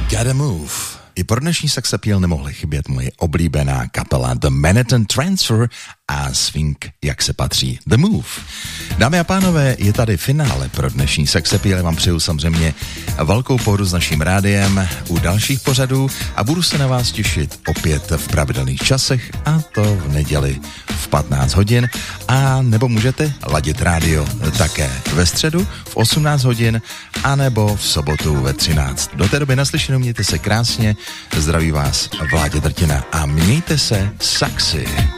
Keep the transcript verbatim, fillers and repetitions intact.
Gotta Move. I pro dnešní Sex Appeal nemohly chybět moje oblíbená kapela The Manhattan Transfer a swing, jak se patří, The Move. Dámy a pánové, je tady finále pro dnešní Sex Appeal. Já vám přeju samozřejmě velkou pohodu s naším rádiem u dalších pořadů a budu se na vás těšit opět v pravidelných časech, a to v neděli v patnáct hodin, a nebo můžete ladit rádio také ve středu v osmnáct hodin a nebo v sobotu ve třináct. Do té doby naslyšenou, mějte se krásně, zdraví vás Vláďa Drtina a mějte se sexy.